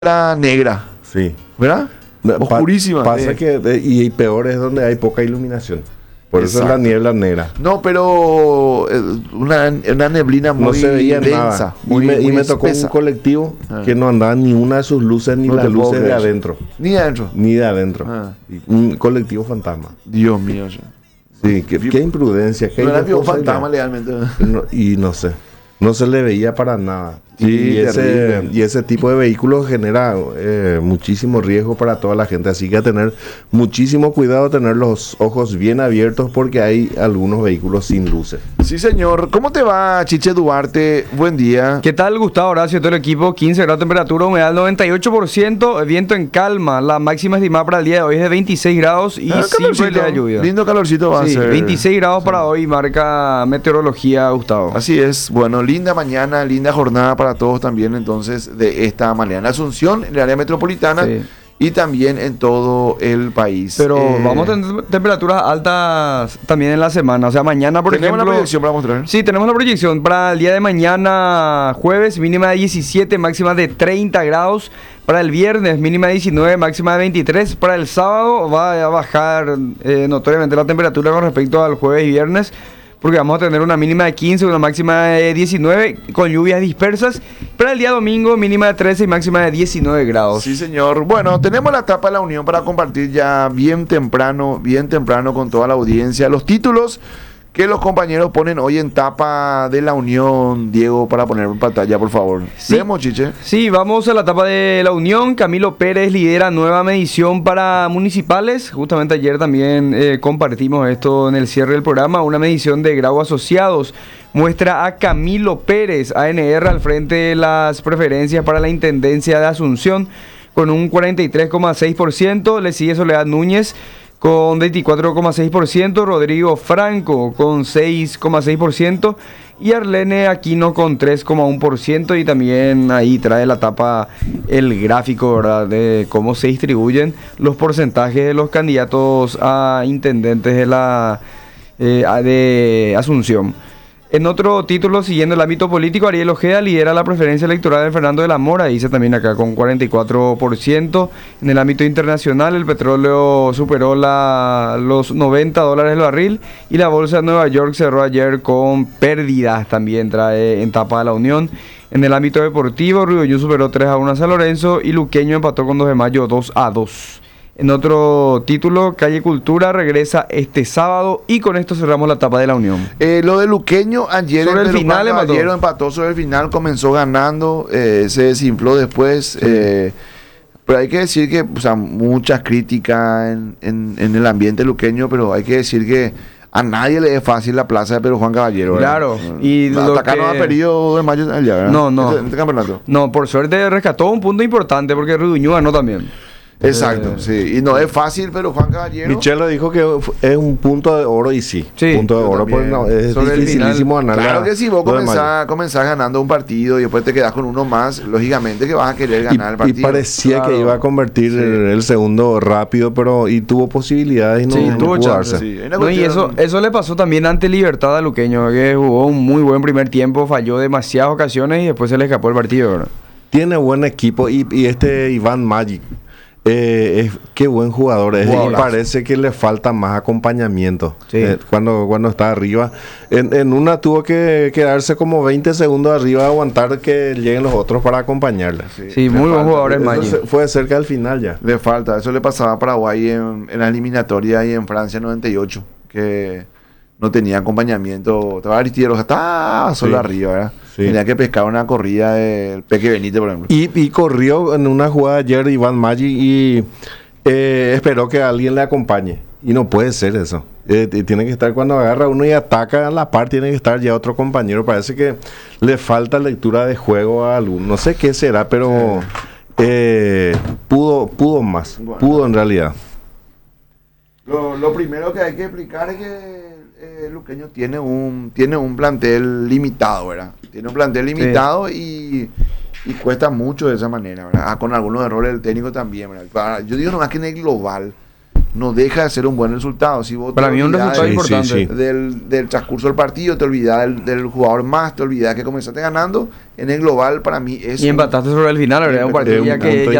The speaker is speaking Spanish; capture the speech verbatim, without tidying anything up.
niebla negra, Sí. ¿verdad? No, pa- Oscurísima. Pasa eh. que, eh, y peor es donde hay poca iluminación. Por eso es la Exacto. niebla negra. No, pero eh, una, una neblina muy No se veía densa, nada. muy, y me, y muy me tocó espesa. un colectivo Ah. que no andaba ni una de sus luces, ni No te las puedo luces de creer. adentro. Ni adentro. Ni de adentro. Ah. Y un colectivo fantasma. Dios mío. sí. Sí, qué, qué imprudencia. Qué No era que un fantasma irresponsabilidad. legalmente. No, y no sé. No se le veía para nada. Sí, y, ese, terrible. y ese tipo de vehículos genera eh, muchísimo riesgo para toda la gente. Así que a tener muchísimo cuidado, tener los ojos bien abiertos porque hay algunos vehículos sin luces. Sí, señor. ¿Cómo te va, Chiche Duarte? Buen día. ¿Qué tal, Gustavo, Horacio, todo el equipo? quince grados de temperatura, humedad noventa y ocho por ciento, viento en calma. La máxima estimada para el día de hoy es de veintiséis grados y Ah, sin calorcito. probabilidad de lluvia. Lindo calorcito va Sí, a ser. veintiséis grados para hoy, marca meteorología, Gustavo. Así es. Bueno, linda mañana, linda jornada para todos también, entonces, de esta manera. En Asunción, en el área metropolitana Sí. y también en todo el país. Pero Eh, vamos a tener temperaturas altas también en la semana. O sea, mañana, por tenemos ejemplo... una proyección para mostrar. Sí, tenemos la proyección para el día de mañana, jueves, mínima de diecisiete, máxima de treinta grados. Para el viernes, mínima de diecinueve, máxima de veintitrés. Para el sábado va a bajar eh, notoriamente la temperatura con respecto al jueves y viernes, porque vamos a tener una mínima de quince, una máxima de diecinueve, con lluvias dispersas. Para el día domingo, mínima de trece y máxima de diecinueve grados. Sí, señor. Bueno, tenemos la etapa de la Unión para compartir ya bien temprano, bien temprano con toda la audiencia. Los títulos que los compañeros ponen hoy en tapa de la Unión, Diego, para poner en pantalla, por favor. Sí. Leemos, Chiche. Sí, vamos a la etapa de la Unión. Camilo Pérez lidera nueva medición para municipales. Justamente ayer también eh, compartimos esto en el cierre del programa. Una medición de grado asociados muestra a Camilo Pérez, A N R, al frente de las preferencias para la Intendencia de Asunción con un cuarenta y tres coma seis por ciento. Le sigue Soledad Núñez con veinticuatro coma seis por ciento, Rodrigo Franco con seis coma seis por ciento y Arlene Aquino con tres coma uno por ciento. Y también ahí trae la tapa el gráfico, ¿verdad?, de cómo se distribuyen los porcentajes de los candidatos a intendentes de la eh, de Asunción. En otro título, siguiendo el ámbito político, Ariel Ojeda lidera la preferencia electoral de Fernando de la Mora, dice también acá con cuarenta y cuatro por ciento. En el ámbito internacional, el petróleo superó la, los noventa dólares el barril y la bolsa de Nueva York cerró ayer con pérdidas, también trae en tapa de la Unión. En el ámbito deportivo, Rigoñú superó tres a uno a San Lorenzo y Luqueño empató con dos de mayo dos a dos. En otro título, Calle Cultura regresa este sábado y con esto cerramos la etapa de la Unión. Eh, lo de Luqueño ayer Sobre el Pedro final Juan empató. Caballero empató sobre el final, comenzó ganando, eh, se desinfló después. eh, pero hay que decir que, o sea, muchas críticas en, en, en el ambiente luqueño, pero hay que decir que a nadie le es fácil la plaza de Pedro Juan Caballero, ¿verdad? Claro, y y lo atacaron que- a periodo de mayo allá, ¿verdad? No, no. Este, en este campeonato. No, por suerte rescató un punto importante porque Rigoñú ganó también. Exacto, Eh, sí. Y no es fácil, pero Juan Caballero. Michelo dijo que es un punto de oro y sí. Sí, punto de yo oro, porque también. no, es Sobre el dificilísimo ganar. Claro la- que si vos lo de Mayo. comenzás, comenzás ganando un partido y después te quedás con uno más, lógicamente que vas a querer ganar el Y, y partido. parecía Claro. que iba a convertir Sí. el, el segundo rápido, pero y tuvo posibilidades y no, Sí, no tuvo pudo chance, darse. Sí, hay una No, y cuestión- eso, eso le pasó también ante Libertad a Luqueño, que jugó un muy buen primer tiempo, falló demasiadas ocasiones y después se le escapó el partido, ¿verdad? Tiene buen equipo y, y este Iván Magic, eh, es, qué buen jugador es. Y Jugadorazo. parece que le falta más acompañamiento Sí. eh, cuando, cuando está arriba. En, en una tuvo que quedarse como veinte segundos arriba, aguantar que lleguen los otros para acompañarle. Sí, le muy buen falta. jugador es Eso Maggi. se- fue cerca del final ya. Le falta, eso le pasaba a Paraguay en, en la eliminatoria y en Francia en noventa y ocho, que no tenía acompañamiento. Estaba Aristiero, estaba solo Sí. arriba, ¿verdad? Sí. Tenía que pescar una corrida del Peque Benítez, por ejemplo. Y, y corrió en una jugada ayer Iván Maggi y eh, esperó que alguien le acompañe. Y no puede ser eso. Eh, t- tiene que estar cuando agarra uno y ataca a la par, tiene que estar ya otro compañero. Parece que le falta lectura de juego a alguno. No sé qué será, pero eh, pudo, pudo más. Bueno. Pudo en realidad. Lo, lo primero que hay que explicar es que eh, Luqueño tiene un, tiene un plantel limitado, ¿verdad? Tiene un plantel limitado y, y cuesta mucho de esa manera, ¿verdad? Ah, con algunos errores del técnico también, ¿verdad? Para- yo digo nomás que en el global, no deja de ser un buen resultado. Si vos Para te mí es un olvidás resultado del- Sí, importante. sí, sí. Del, del transcurso del partido, te olvidás del, del jugador más, te olvidás que comenzaste ganando, en el global para mí es Y un- empataste sobre el final, ¿verdad? Un Empataste. partido Es ya un que punto ya